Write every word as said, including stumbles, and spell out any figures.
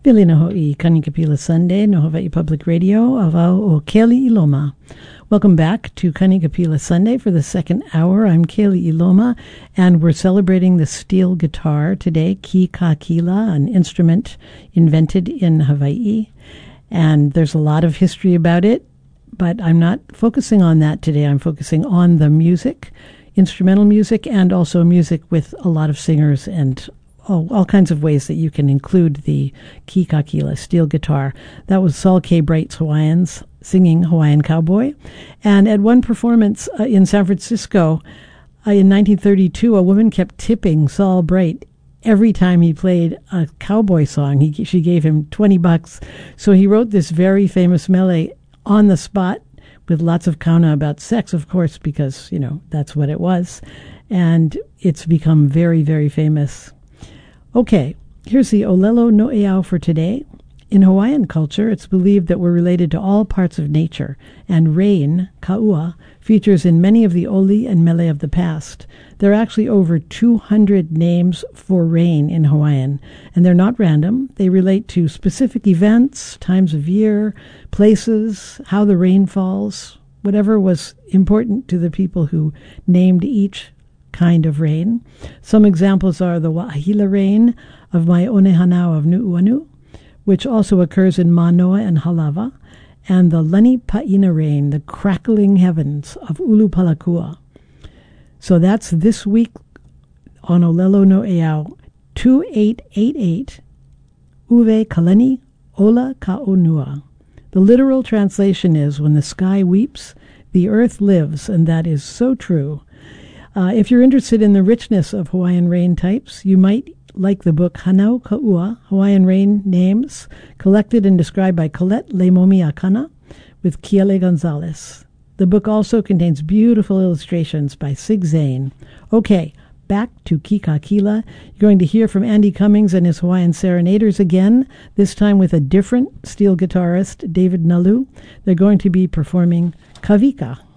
Vili na ho'i Kanikapila Sunday, no Hawaii Public Radio, avau o Keli Iloma. Welcome back to Kanikapila Sunday for the second hour. I'm Keli Iloma, and we're celebrating the steel guitar today, ki kakila, an instrument invented in Hawaii. And there's a lot of history about it, but I'm not focusing on that today. I'm focusing on the music, instrumental music, and also music with a lot of singers and all, all kinds of ways that you can include the ki kakila, steel guitar. That was Saul K. Bright's Hawaiians singing Hawaiian Cowboy. And at one performance uh, in San Francisco uh, in nineteen thirty-two, a woman kept tipping Saul Bright every time he played a cowboy song. He, she gave him twenty bucks. So he wrote this very famous mele on the spot with lots of kauna about sex, of course, because, you know, that's what it was. And it's become very, very famous. Okay, here's the Olelo No'eau for today. In Hawaiian culture, it's believed that we're related to all parts of nature, and rain, ka'ua, features in many of the oli and mele of the past. There are actually over two hundred names for rain in Hawaiian, and they're not random. They relate to specific events, times of year, places, how the rain falls, whatever was important to the people who named each kind of rain. Some examples are the Wa'ahila rain of Mai'onehanau of Nu'uanu, which also occurs in Manoa and Halawa, and the Lani Pa'ina rain, the crackling heavens of Ulupalakua. So that's this week on Olelo No'eau, two eight eight eight, Uwe Kalani Ola Ka'onua. The literal translation is, when the sky weeps, the earth lives, and that is so true. Uh, if you're interested in the richness of Hawaiian rain types, you might like the book Hanau Ka'ua, Hawaiian Rain Names, collected and described by Colette Leimomi Akana with Kiale Gonzalez. The book also contains beautiful illustrations by Sig Zane. Okay, back to ki kakila. You're going to hear from Andy Cummings and his Hawaiian Serenaders again, this time with a different steel guitarist, David Nalu. They're going to be performing Kavika.